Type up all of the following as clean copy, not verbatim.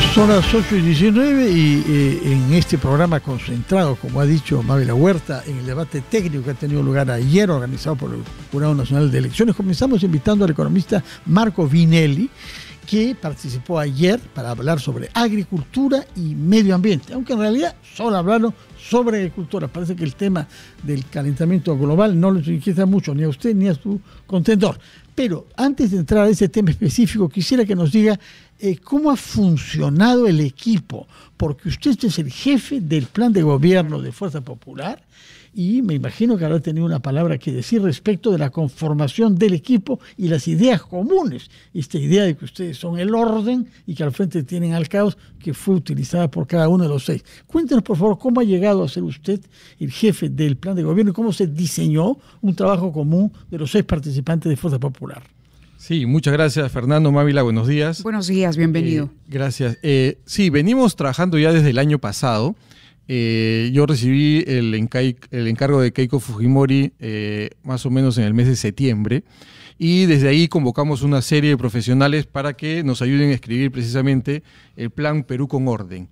Son las 8:19 y en este programa concentrado, como ha dicho Mávila Huerta, en el debate técnico que ha tenido lugar ayer, organizado por el Jurado Nacional de Elecciones, comenzamos invitando al economista Marco Vinelli, que participó ayer para hablar sobre agricultura y medio ambiente, aunque en realidad solo hablaron sobre agricultura. Parece que el tema del calentamiento global no les inquieta mucho, ni a usted ni a su contendor. Pero antes de entrar a ese tema específico, quisiera que nos diga cómo ha funcionado el equipo, porque usted es el jefe del plan de gobierno de Fuerza Popular y me imagino que habrá tenido una palabra que decir respecto de la conformación del equipo y las ideas comunes. Esta idea de que ustedes son el orden y que al frente tienen al caos, que fue utilizada por cada uno de los 6. Cuéntenos, por favor, cómo ha llegado a ser usted el jefe del plan de gobierno y cómo se diseñó un trabajo común de los 6 participantes de Fuerza Popular. Sí, muchas gracias, Fernando. Mávila, buenos días. Buenos días, bienvenido. Gracias. Sí, venimos trabajando ya desde el año pasado. Yo recibí el encargo de Keiko Fujimori más o menos en el mes de septiembre y desde ahí convocamos una serie de profesionales para que nos ayuden a escribir precisamente el plan Perú con Orden.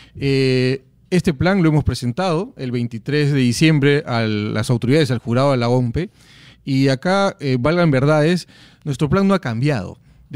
Este plan lo hemos presentado el 23 de diciembre a las autoridades, al jurado de la OMPE, y acá, valgan verdades, nuestro plan no ha cambiado.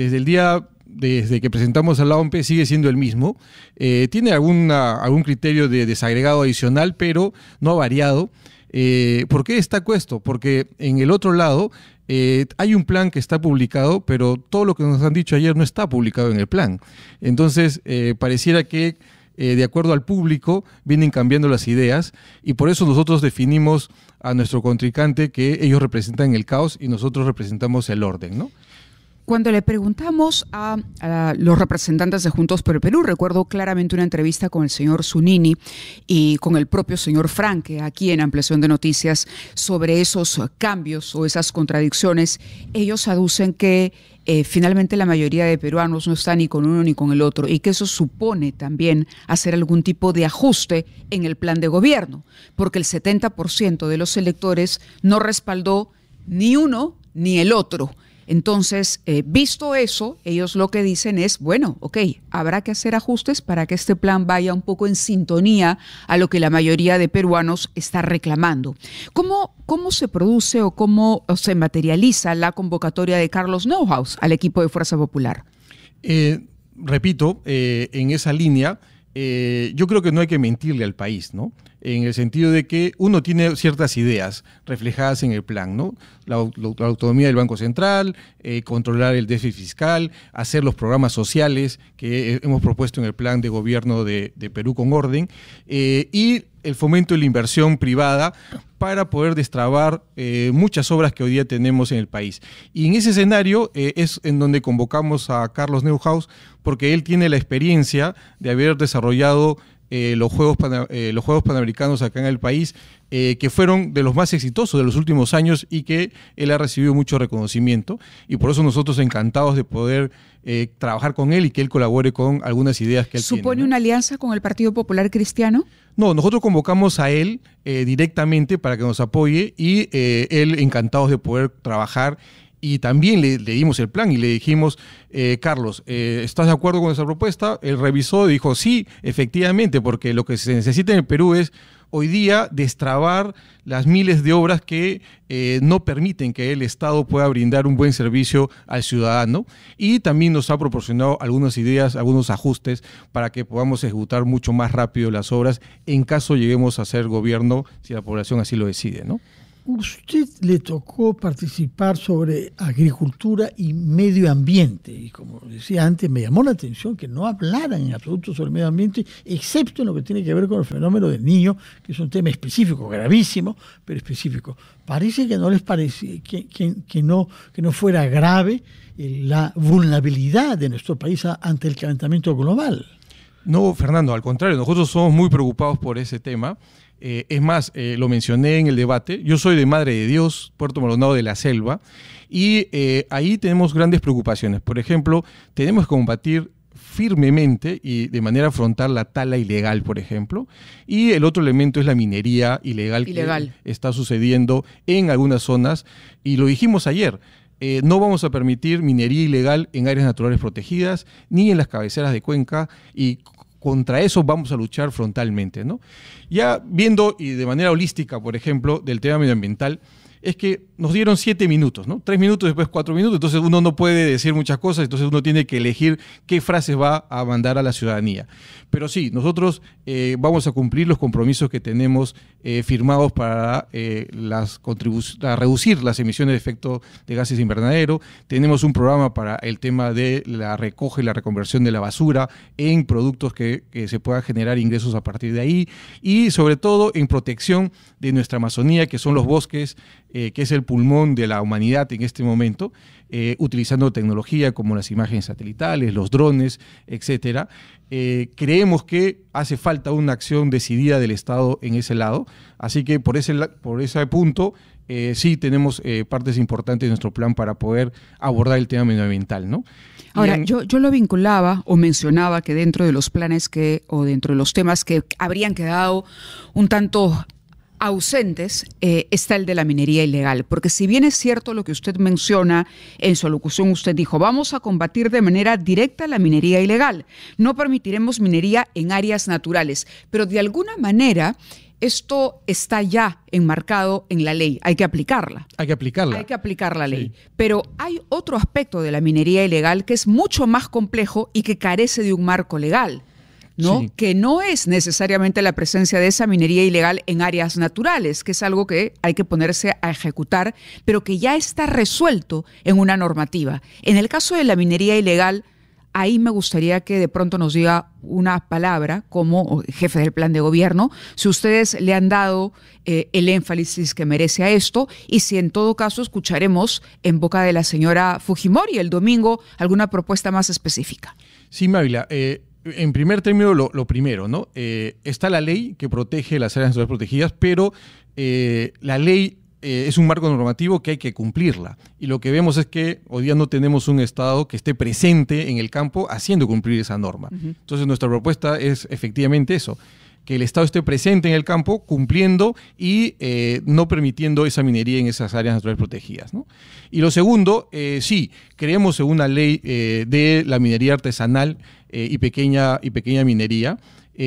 Desde que presentamos a la OMPE sigue siendo el mismo. Tiene algún criterio de desagregado adicional, pero no ha variado. ¿Por qué destaco esto? Porque en el otro lado hay un plan que está publicado, pero todo lo que nos han dicho ayer no está publicado en el plan. Entonces, pareciera que de acuerdo al público vienen cambiando las ideas y por eso nosotros definimos a nuestro contrincante que ellos representan el caos y nosotros representamos el orden, ¿no? Cuando le preguntamos a los representantes de Juntos por el Perú, recuerdo claramente una entrevista con el señor Zunini y con el propio señor Franque, aquí en Ampliación de Noticias, sobre esos cambios o esas contradicciones. Ellos aducen que finalmente la mayoría de peruanos no está ni con uno ni con el otro y que eso supone también hacer algún tipo de ajuste en el plan de gobierno, porque el 70% de los electores no respaldó ni uno ni el otro. Entonces, visto eso, ellos lo que dicen es, bueno, ok, habrá que hacer ajustes para que este plan vaya un poco en sintonía a lo que la mayoría de peruanos está reclamando. ¿Cómo se produce o cómo se materializa la convocatoria de Carlos Neuhaus al equipo de Fuerza Popular? Repito, en esa línea, yo creo que no hay que mentirle al país, ¿no? En el sentido de que uno tiene ciertas ideas reflejadas en el plan, ¿no? La autonomía del Banco Central, controlar el déficit fiscal, hacer los programas sociales que hemos propuesto en el plan de gobierno de Perú con Orden, y el fomento de la inversión privada para poder destrabar muchas obras que hoy día tenemos en el país. Y en ese escenario es en donde convocamos a Carlos Neuhaus, porque él tiene la experiencia de haber desarrollado los Juegos Panamericanos acá en el país, que fueron de los más exitosos de los últimos años y que él ha recibido mucho reconocimiento, y por eso nosotros encantados de poder trabajar con él y que él colabore con algunas ideas que él tiene. ¿Supone una alianza con el Partido Popular Cristiano? No, nosotros convocamos a él directamente para que nos apoye y él encantados de poder trabajar. Y también le dimos el plan y le dijimos, Carlos, ¿estás de acuerdo con esa propuesta? Él revisó y dijo, sí, efectivamente, porque lo que se necesita en el Perú es hoy día destrabar las miles de obras que no permiten que el Estado pueda brindar un buen servicio al ciudadano, y también nos ha proporcionado algunas ideas, algunos ajustes para que podamos ejecutar mucho más rápido las obras en caso lleguemos a ser gobierno, si la población así lo decide, ¿no? Usted le tocó participar sobre agricultura y medio ambiente y como decía antes, me llamó la atención que no hablaran en absoluto sobre medio ambiente, excepto en lo que tiene que ver con el fenómeno del niño, que es un tema específico, gravísimo, pero específico. Parece que no les parece que no fuera grave la vulnerabilidad de nuestro país ante el calentamiento global. No, Fernando, al contrario, nosotros somos muy preocupados por ese tema. Es más, lo mencioné en el debate, yo soy de Madre de Dios, Puerto Maldonado de la Selva, y ahí tenemos grandes preocupaciones. Por ejemplo, tenemos que combatir firmemente y de manera frontal la tala ilegal, por ejemplo, y el otro elemento es la minería ilegal. Que está sucediendo en algunas zonas, y lo dijimos ayer. no vamos a permitir minería ilegal en áreas naturales protegidas ni en las cabeceras de cuenca, y contra eso vamos a luchar frontalmente, ¿no? Ya viendo y de manera holística, por ejemplo, del tema medioambiental, es que nos dieron 7 minutos, ¿no? 3 minutos, después 4 minutos, entonces uno no puede decir muchas cosas, entonces uno tiene que elegir qué frases va a mandar a la ciudadanía. Pero sí, nosotros vamos a cumplir los compromisos que tenemos firmados para reducir las emisiones de efecto de gases de invernadero. Tenemos un programa para el tema de la recoge y la reconversión de la basura en productos que se puedan generar ingresos a partir de ahí, y sobre todo en protección de nuestra Amazonía, que son los bosques, que es el pulmón de la humanidad en este momento, utilizando tecnología como las imágenes satelitales, los drones, etcétera. Creemos que hace falta una acción decidida del Estado en ese lado, así que por ese punto sí tenemos partes importantes de nuestro plan para poder abordar el tema medioambiental, ¿no? Ahora, yo lo vinculaba o mencionaba que dentro de los planes o dentro de los temas que habrían quedado un tanto ausentes, está el de la minería ilegal, porque si bien es cierto lo que usted menciona en su alocución, usted dijo, vamos a combatir de manera directa la minería ilegal, no permitiremos minería en áreas naturales, pero de alguna manera esto está ya enmarcado en la ley, hay que aplicarla. Hay que aplicarla. Hay que aplicar la ley. Sí. Pero hay otro aspecto de la minería ilegal que es mucho más complejo y que carece de un marco legal, ¿no? Sí. Que no es necesariamente la presencia de esa minería ilegal en áreas naturales, que es algo que hay que ponerse a ejecutar, pero que ya está resuelto en una normativa. En el caso de la minería ilegal, ahí me gustaría que de pronto nos diga una palabra como jefe del plan de gobierno, si ustedes le han dado el énfasis que merece a esto, y si en todo caso escucharemos en boca de la señora Fujimori el domingo alguna propuesta más específica. Sí, Mávila, en primer término, lo primero, ¿no? Está la ley que protege las áreas naturales protegidas, pero la ley es un marco normativo que hay que cumplirla. Y lo que vemos es que hoy día no tenemos un Estado que esté presente en el campo haciendo cumplir esa norma. Entonces, nuestra propuesta es efectivamente eso, que el Estado esté presente en el campo, cumpliendo y no permitiendo esa minería en esas áreas naturales protegidas, ¿no? Y lo segundo, sí, creemos en una ley de la minería artesanal y pequeña minería.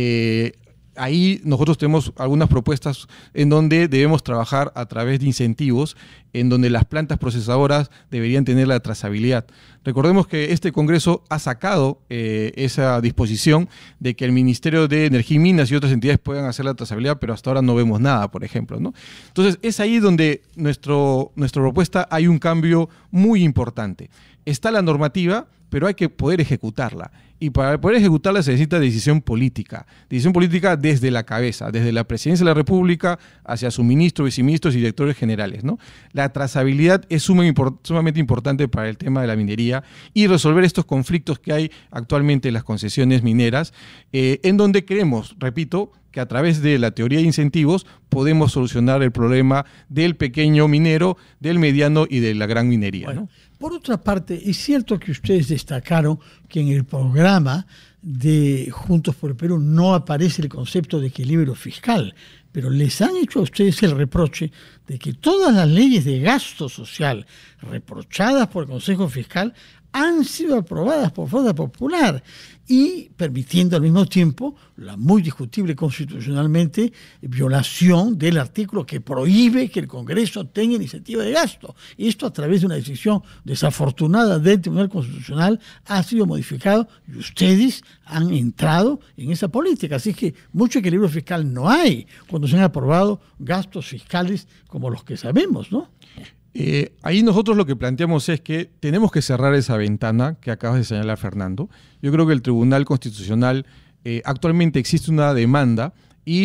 Ahí nosotros tenemos algunas propuestas en donde debemos trabajar a través de incentivos, en donde las plantas procesadoras deberían tener la trazabilidad. Recordemos que este Congreso ha sacado esa disposición de que el Ministerio de Energía y Minas y otras entidades puedan hacer la trazabilidad, pero hasta ahora no vemos nada, por ejemplo, ¿no? Entonces, es ahí donde nuestra propuesta hay un cambio muy importante. Está la normativa, pero hay que poder ejecutarla. Y para poder ejecutarla se necesita decisión política desde la cabeza, desde la Presidencia de la República hacia su ministro, viceministros y directores generales, ¿no? La trazabilidad es sumamente importante para el tema de la minería y resolver estos conflictos que hay actualmente en las concesiones mineras, en donde creemos, repito, que a través de la teoría de incentivos podemos solucionar el problema del pequeño minero, del mediano y de la gran minería, bueno, ¿no? Por otra parte, es cierto que ustedes destacaron que en el programa de Juntos por el Perú no aparece el concepto de equilibrio fiscal, pero les han hecho a ustedes el reproche de que todas las leyes de gasto social reprochadas por el Consejo Fiscal han sido aprobadas por Fuerza Popular y permitiendo al mismo tiempo la muy discutible constitucionalmente violación del artículo que prohíbe que el Congreso tenga iniciativa de gasto. Esto, a través de una decisión desafortunada del Tribunal Constitucional, ha sido modificado y ustedes han entrado en esa política. Así que mucho equilibrio fiscal no hay cuando se han aprobado gastos fiscales como los que sabemos, ¿no? Ahí nosotros lo que planteamos es que tenemos que cerrar esa ventana que acabas de señalar, Fernando. Yo creo que el Tribunal Constitucional, actualmente existe una demanda